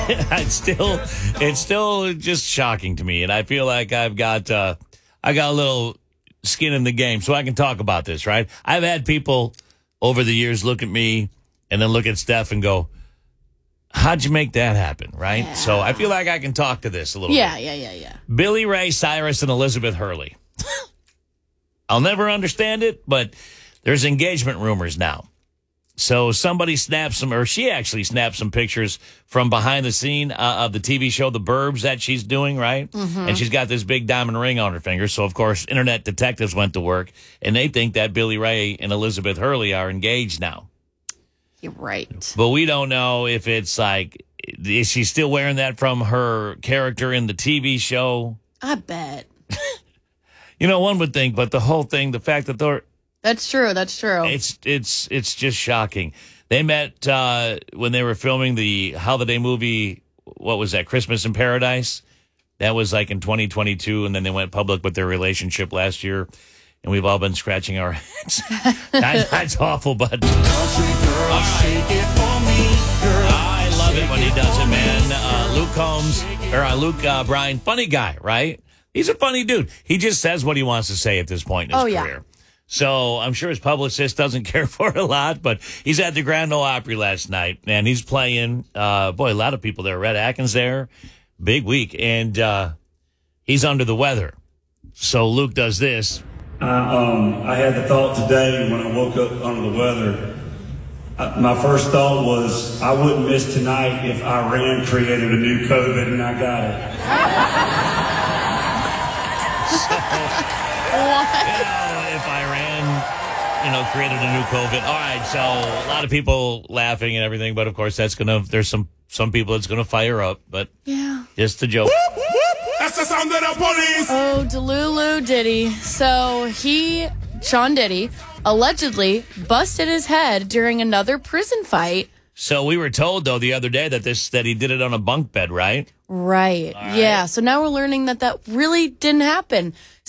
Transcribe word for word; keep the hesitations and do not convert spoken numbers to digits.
it's still, it's still just shocking to me, and I feel like I've got, uh, I got a little skin in the game, so I can talk about this, right? I've had people over the years look at me and then look at Steph and go, "How'd you make that happen?" Right? Yeah. So I feel like I can talk to this a little Yeah, bit. yeah, yeah, yeah. Billy Ray Cyrus and Elizabeth Hurley. I'll never understand it, but there's engagement rumors now. So somebody snapped some, or she actually snapped some pictures from behind the scene uh, of the T V show The Burbs that she's doing, right? Mm-hmm. And she's got this big diamond ring on her finger. So, of course, internet detectives went to work, and they think that Billy Ray and Elizabeth Hurley are engaged now. You're right. But we don't know if it's like, is she still wearing that from her character in the T V show? I bet. You know, one would think, but the whole thing, the fact that they're, That's true. That's true. It's it's it's just shocking. They met uh, when they were filming the holiday movie. What was that? Christmas in Paradise. That was like in twenty twenty-two, and then they went public with their relationship last year. And we've all been scratching our heads. that, that's awful, but I love it when he does it, man. Uh, Luke Combs or uh, Luke uh, Bryan, funny guy, right? He's a funny dude. He just says what he wants to say at this point in his Oh, yeah. career. So I'm sure his publicist doesn't care for it a lot, but he's at the Grand Ole Opry last night, and he's playing, uh, boy, a lot of people there. Red Atkins there, big week, and uh, he's under the weather. So Luke does this. I, um, I had the thought today when I woke up under the weather. I, my first thought was I wouldn't miss tonight if Iran created a new COVID and I got it. So, you know, if Iran, you know, created a new COVID. All right, so a lot of people laughing and everything, but of course that's gonna. There's some some people it's gonna fire up, but yeah, just a joke. That's the sound of the police. Oh, Delulu Diddy. So he, Sean Diddy, allegedly busted his head during another prison fight. So we were told though the other day that this that he did it on a bunk bed, right? Right. right. Yeah. So now we're learning that that really didn't happen.